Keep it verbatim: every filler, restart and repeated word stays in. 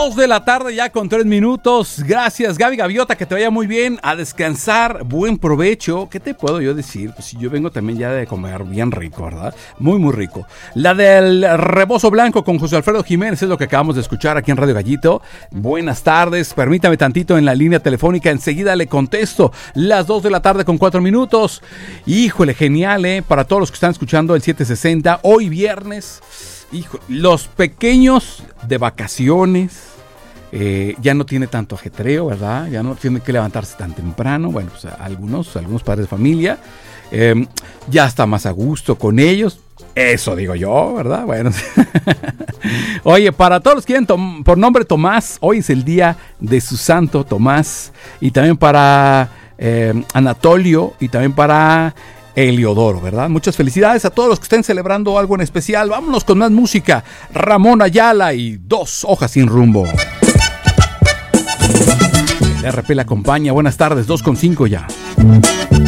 dos de la tarde ya con tres minutos. Gracias, Gaby Gaviota, que te vaya muy bien. A descansar, buen provecho. ¿Qué te puedo yo decir? Pues si yo vengo también ya de comer bien rico, ¿verdad? Muy, muy rico. La del rebozo blanco con José Alfredo Jiménez es lo que acabamos de escuchar aquí en Radio Gallito. Buenas tardes, permítame tantito en la línea telefónica. Enseguida le contesto. Las dos de la tarde con cuatro minutos. Híjole, genial, ¿eh? Para todos los que están escuchando el siete sesenta, hoy viernes. Hijo, los pequeños de vacaciones, eh, ya no tiene tanto ajetreo, ¿verdad? Ya no tiene que levantarse tan temprano. Bueno, pues algunos, algunos padres de familia, eh, ya está más a gusto con ellos. Eso digo yo, ¿verdad? Bueno. Oye, para todos los que quieren tom- por nombre Tomás, hoy es el día de su santo Tomás. Y también para eh, Anatolio y también para Eliodoro, ¿verdad? Muchas felicidades a todos los que estén celebrando algo en especial. Vámonos con más música. Ramón Ayala y Dos Hojas Sin Rumbo. El R P la acompaña. Buenas tardes, dos con cinco ya.